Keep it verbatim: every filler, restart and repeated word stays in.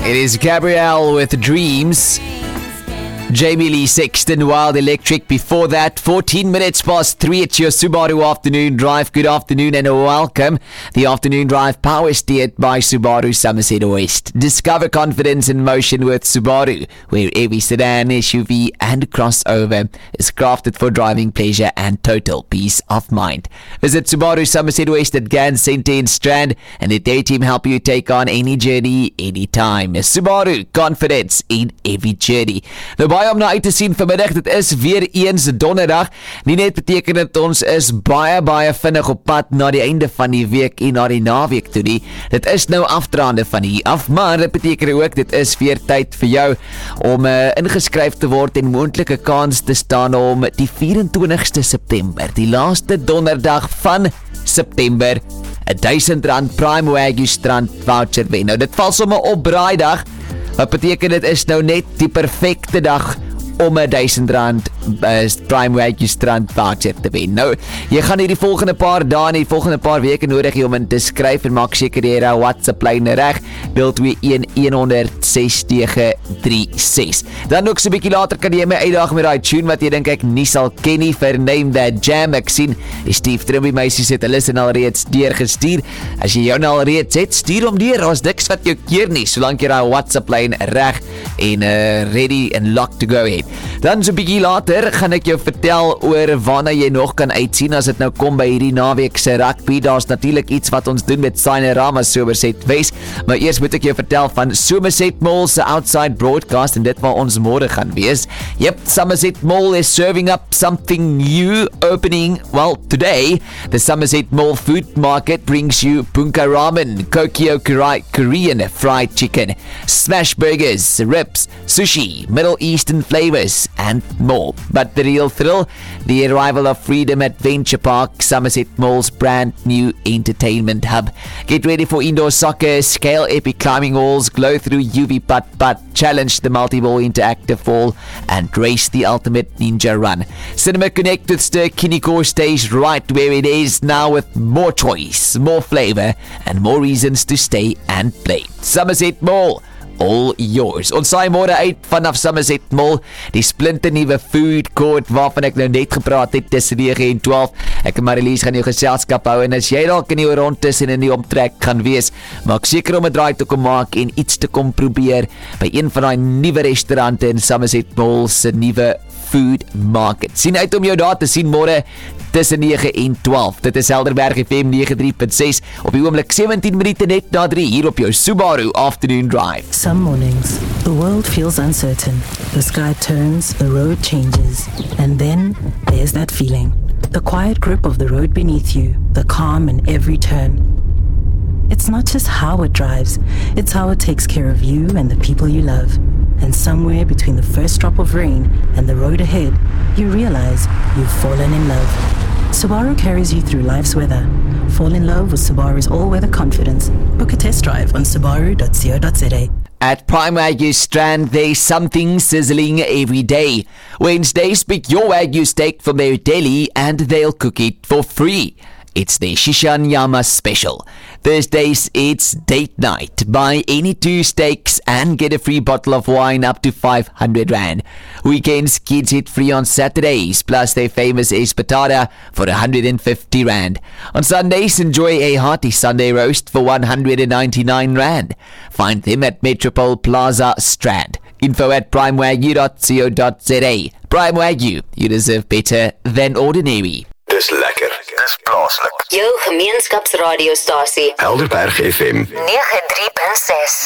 It is Gabrielle with Dreams. Jamie Lee Sexton, Wild Electric. Before that, fourteen minutes past three. It's your Subaru Afternoon Drive. Good afternoon and welcome. The Afternoon Drive power steered by Subaru Somerset West. Discover confidence in motion with Subaru, where every sedan, S U V and crossover is crafted for driving pleasure and total peace of mind. Visit Subaru Somerset West at Gans Centre in Strand and let their team help you take on any journey, anytime. Subaru, confidence in every journey. Nou, baie om na uit te sien vanmiddag, dit is weer eens donderdag. Nie net beteken dit ons is baie baie vinnig op pad na die einde van die week en na die naweek toe nie. Dit is nou afdraande van hier af, maar dit beteken ook dit is weer tyd vir jou om uh, ingeskryf te word en moontlike kans te staan om die vyf-en-twintigste September, die laaste donderdag van September, een duisend rand Prime Wagyu Strand voucher wen. Nou dit val sommer op braaidag. Wat beteken dit is nou net die perfecte dag om een duisend rand uh, Prime Wagyu Strand voucher te wen. Nou, jy gaan hier die volgende paar dae en die volgende paar weke nodig om in te skryf en maak seker jy het WhatsApp lyn reg, nul twee een een honderd ses nege drie ses. Dan ook so 'n bietjie later kan jy my uitdaag met daai tune wat jy dink ek nie sal ken nie, vir Name That Jam. Ek sien die Steve Trimby meisies het hulle sin alreeds deurgestuur. As jy jou nou alreeds het, stuur hom deur. Ons niks wat jou keer nie, solank jy daai WhatsApp lyn reg en uh, ready and locked to go het. Dan so 'n bietjie later gaan ek jou vertel oor waarna jy nog kan uitsien as dit nou kom by hierdie naweek se rugby. Daar's natuurlik iets wat ons doen met Signorama Somerset West, maar eers moet ek jou vertel van Somerset Mall se outside broadcast en dit waar ons môre gaan wees. Yep, Somerset Mall is serving up something new, opening, well, today. The Somerset Mall Food Market brings you Bunka Ramen, Kokyo Korean fried chicken, smash burgers, ribs, sushi, Middle Eastern flavors, and more. But the real thrill, the arrival of Freedom Adventure Park, Somerset Mall's brand new entertainment hub. Get ready for indoor soccer, scale epic climbing walls, glow through U V putt-putt, challenge the multi-ball interactive wall, and race the ultimate ninja run. Cinema Connect with Stir Kiniko stays right where it is now with more choice, more flavor, and more reasons to stay and play. Somerset Mall, all yours. Ons saai môre uit vanaf Somerset Mall, die splinter nuwe food court waarvan ek nou net gepraat het tussen nege en twaalf. Ek en Marilise gaan jou geselskap hou en as jy dalk in die rond tussen in die omtrek gaan wees, maak seker om 'n draai te kom maak en iets te kom probeer by een van daai nuwe restaurante in Somerset Mall se nuwe food market. Sien uit om jou daar te sien môre tussen nege en twaalf. Dit is Helderberg F M nege drie punt ses op die oomblik sewentien minute net na drie hier op jou Subaru Afternoon Drive. Some mornings, the world feels uncertain. The sky turns, the road changes, and then there's that feeling. The quiet grip of the road beneath you, the calm in every turn. It's not just how it drives, it's how it takes care of you and the people you love. And somewhere between the first drop of rain and the road ahead, you realize you've fallen in love. Subaru carries you through life's weather. Fall in love with Subaru's all-weather confidence. Book a test drive on subaru dot co dot za. At Prime Wagyu Strand, there's something sizzling every day. Wednesdays, pick your Wagyu steak from their deli and they'll cook it for free. It's their Shishan Yama special. Thursdays, it's date night. Buy any two steaks and get a free bottle of wine up to five hundred rand. Weekends, kids hit free on Saturdays, plus their famous espetada for one hundred fifty rand. On Sundays, enjoy a hearty Sunday roast for one hundred ninety-nine rand. Find them at Metropole Plaza Strand. Info at prime wagyu dot co dot za. Prime Wagyu, you deserve better than ordinary. Dis lekker. Dis plaaslik. Jou gemeenskapsradiostasie. Helderberg F M nege drie punt ses.